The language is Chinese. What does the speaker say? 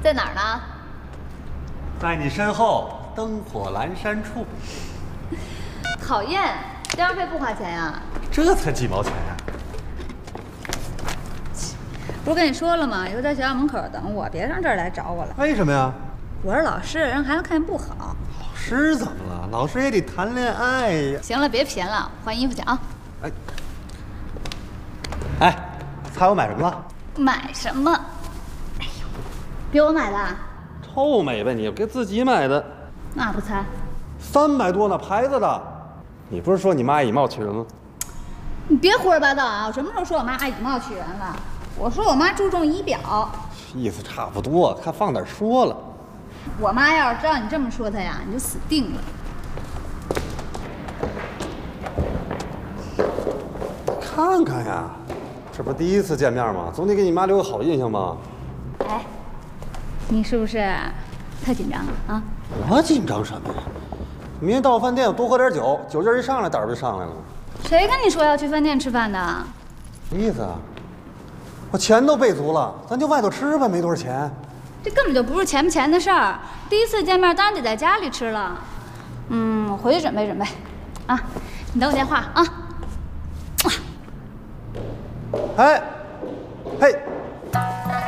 在哪儿呢？ 在你身后，灯火阑珊处。 讨厌，电话费不花钱呀？ 这才几毛钱呀！ 不是跟你说了吗？以后在学校门口等我，别上这儿来找我了。 为什么呀？ 我是老师，让孩子看见不好。 老师怎么了？老师也得谈恋爱呀。 行了，别贫了，换衣服去啊！ 哎，猜我买什么了？ 买什么？哎呦，给我买的？ 臭美呗，你给自己买的。 那不猜。 300多呢，牌子的。你不是说你妈以貌取人吗？ 你别胡说八道啊！我什么时候说我妈爱以貌取人了？我说我妈注重仪表。 意思差不多，看放哪儿说了。 我妈要是知道你这么说她呀，你就死定了。 看看呀，这不第一次见面吗？总得给你妈留个好印象吧。 哎，你是不是太紧张了啊？ 我紧张什么呀？明天到饭店我多喝点酒，酒劲儿一上来，胆儿就上来了。 谁跟你说要去饭店吃饭的？ 什么意思啊？我钱都备足了，咱就外头吃吧，没多少钱。 这根本就不是钱不钱的事儿。第一次见面当然得在家里吃了。我回去准备准备。啊，你等我电话啊。 哎，嘿。